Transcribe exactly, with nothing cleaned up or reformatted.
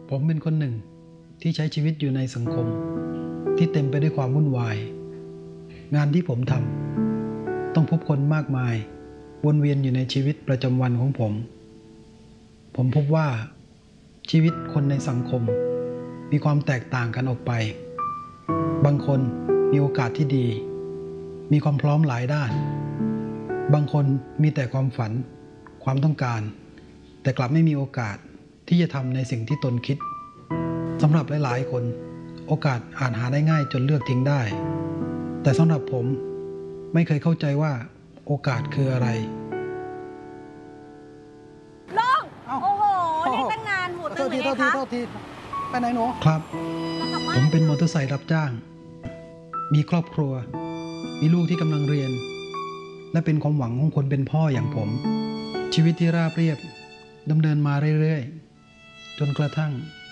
ผมเป็นคนหนึ่งที่ใช้ชีวิตอยู่ในสังคมที่เต็มไปด้วยความวุ่นวายงานที่ผมทำต้องพบคนมากมายวนเวียนอยู่ในชีวิตประจำวันของผมผมพบว่าชีวิตคนในสังคมมีความแตกต่างกันออกไปบางคนมีโอกาสที่ดีมีความพร้อมหลายด้านบางคนมีแต่ความฝันความต้องการแต่กลับไม่มีโอกาสที่จะทำในสิ่งที่ตนคิดสำหรับหลายๆคนโอกาสอาจหาได้ง่ายจนเลือกทิ้งได้แต่สำหรับผมไม่เคยเข้าใจว่าโอกาสคืออะไรลุงโอ้โหนี่ตั้งนานหมดเลยไงคะโทษทีไปไหนหนูครับผมเป็นมอเตอร์ไซค์รับจ้างมีครอบครัวมีลูกที่กำลังเรียนและเป็นความหวังของคนเป็นพ่ออย่างผมชีวิตที่ราบเรียบดำเนินมาเรื่อยๆจนกระทั่ง